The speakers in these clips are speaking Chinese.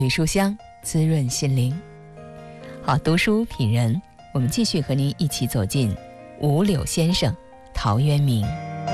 语书香，滋润心灵。好，读书品人，我们继续和您一起走进五柳先生陶渊明。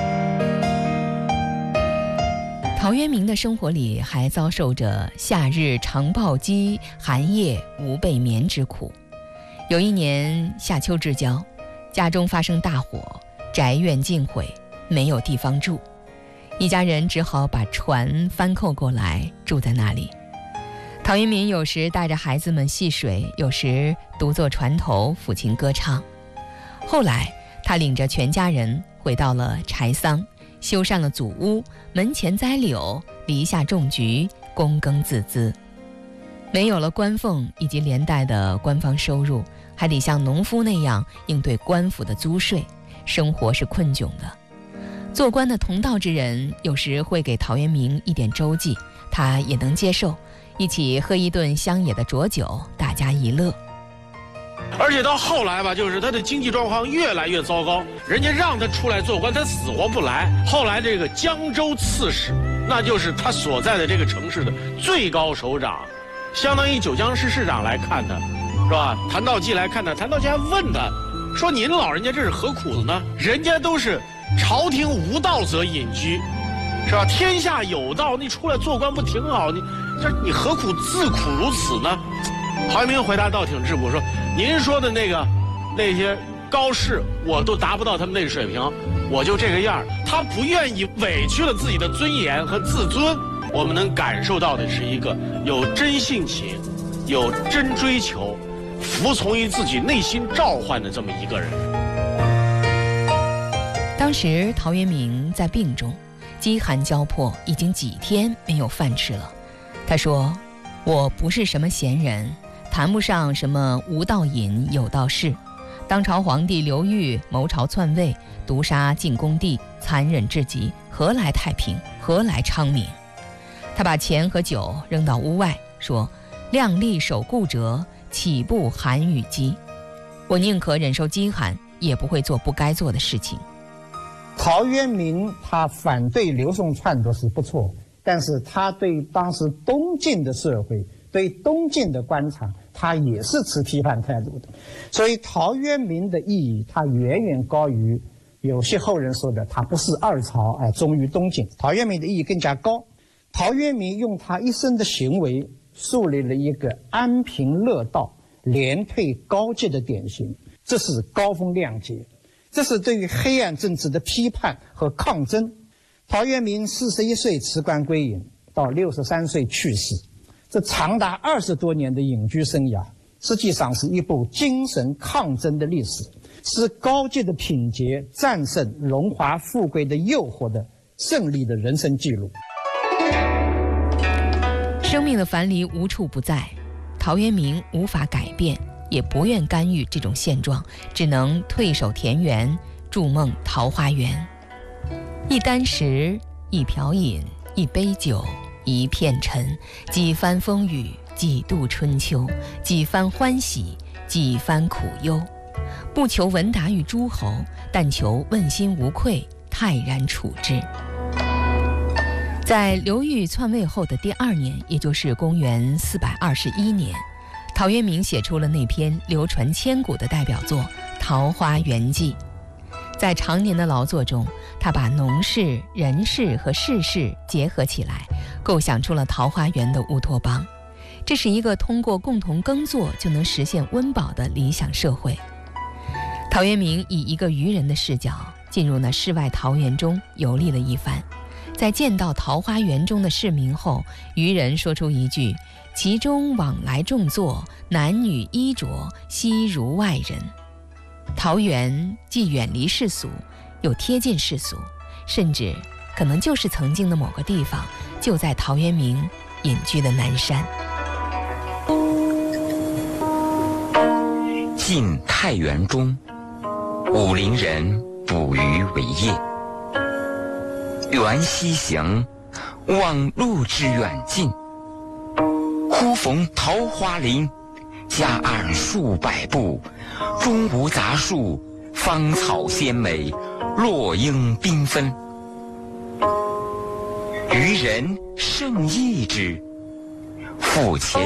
陶渊明的生活里还遭受着夏日常暴击，寒夜无被眠之苦。有一年夏秋之交，家中发生大火，宅院尽毁，没有地方住，一家人只好把船翻扣过来住在那里。陶渊明有时带着孩子们戏水，有时独坐船头抚琴歌唱。后来他领着全家人回到了柴桑，修缮了祖屋，门前栽柳，篱下种菊，躬耕自资。没有了官俸以及连带的官方收入，还得像农夫那样应对官府的租税，生活是困窘的。做官的同道之人有时会给陶渊明一点周济，他也能接受，一起喝一顿乡野的浊酒，大家一乐。 而且到后来吧，就是他的经济状况越来越糟糕，人家让他出来做官，他死活不来。后来这个江州刺史，那就是他所在的这个城市的最高首长，相当于九江市市长来看他，是吧？谭道济来看他，谭道济还问他说：“您老人家这是何苦的呢？人家都是朝廷无道则隐居，是吧？天下有道，你出来做官不挺好？你何苦自苦如此呢？”陶渊明回答倒挺质朴，说：“您说的那些高士，我都达不到他们那个水平，我就这个样。他不愿意委屈了自己的尊严和自尊。我们能感受到的是一个有真性情、有真追求、服从于自己内心召唤的这么一个人。” 当时陶渊明在病中，饥寒交迫，已经几天没有饭吃了。他说：“我不是什么贤人，谈不上什么无道隐有道士。当朝皇帝刘裕谋朝篡位，毒杀晋恭帝，残忍至极，何来太平？何来昌明？”他把钱和酒扔到屋外，说：“量力守固者，岂不寒与饥？我宁可忍受饥寒，也不会做不该做的事情。” 陶渊明他反对刘宋篡夺是不错，但是他对当时东晋的社会，对东晋的官场，他也是持批判态度的。所以陶渊明的意义，他远远高于有些后人说的他不是二朝忠于东晋。陶渊明的意义更加高。陶渊明用他一生的行为树立了一个安贫乐道、廉退高洁的典型，这是高风亮节，这是对于黑暗政治的批判和抗争。陶渊明41岁辞官归隐，到63岁去世，这长达20多年的隐居生涯，实际上是一部精神抗争的历史，是高洁的品节战胜荣华富贵的诱惑的胜利的人生记录。 生命的樊篱无处不在，陶渊明无法改变，也不愿干预这种现状，只能退守田园，筑梦桃花源。一箪食，一瓢饮，一杯酒，一片尘，几番风雨，几度春秋，几番欢喜，几番苦忧。不求闻达于诸侯，但求问心无愧，泰然处之。在刘裕篡位后的第2年，也就是公元421年，陶渊明写出了那篇流传千古的代表作《桃花源记》。在常年的劳作中，他把农事、人事和世事结合起来，构想出了桃花源的乌托邦。这是一个通过共同耕作就能实现温饱的理想社会。陶渊明以一个渔人的视角，进入那世外桃源中游历了一番。在见到桃花源中的市民后，渔人说出一句：“其中往来种作，男女衣着，悉如外人。”桃源既远离世俗，又贴近世俗，甚至可能就是曾经的某个地方，就在陶渊明隐居的南山。 晋太原中，武陵人捕鱼为业。缘溪行，望路之远近，忽逢桃花林，夹岸数百步，中无杂树，芳草鲜美，落英缤纷。渔人甚异之，复前